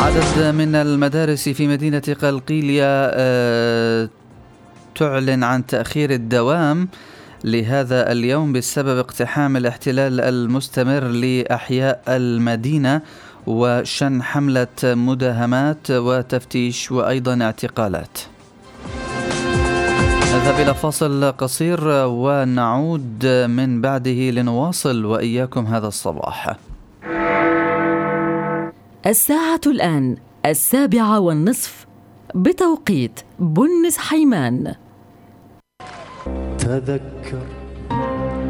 عدد من المدارس في مدينة قلقيلية تعلن عن تأخير الدوام لهذا اليوم بسبب اقتحام الاحتلال المستمر لأحياء المدينة وشن حملة مداهمات وتفتيش وأيضا اعتقالات. نذهب إلى فاصل قصير ونعود من بعده لنواصل وإياكم هذا الصباح. الساعة الآن 7:30 بتوقيت بنس حيمان. تذكر